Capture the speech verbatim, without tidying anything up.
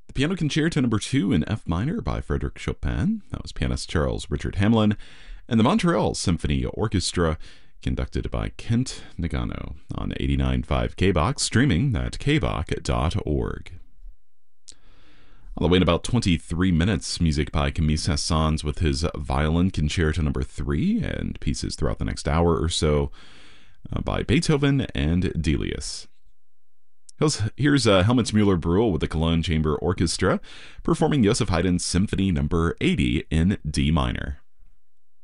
The Piano Concerto Number two in F minor by Frédéric Chopin. That was pianist Charles Richard Hamelin. And the Montreal Symphony Orchestra, conducted by Kent Nagano, on eighty-nine point five K B O X, streaming at k b o c dot org. On the way in about twenty-three minutes, music by Camille Saint-Saëns with his Violin Concerto Number three, and pieces throughout the next hour or so uh, by Beethoven and Delius. Here's uh, Helmut Müller-Brühl with the Cologne Chamber Orchestra performing Joseph Haydn's Symphony Number eighty in D minor.